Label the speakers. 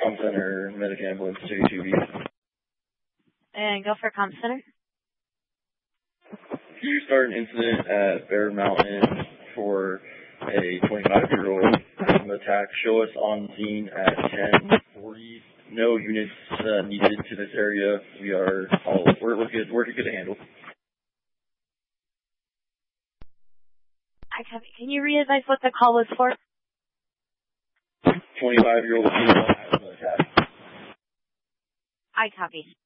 Speaker 1: Com Center, Medic Ambulance 2B.
Speaker 2: And go for Com Center.
Speaker 1: You start an incident at Bear Mountain for a 25-year-old attack. Show us on scene at 10:40. No units needed to this area. We're good. We're good to handle.
Speaker 2: I copy. Can you re-advise what the call was for?
Speaker 1: 25-year-old female attack.
Speaker 2: I copy.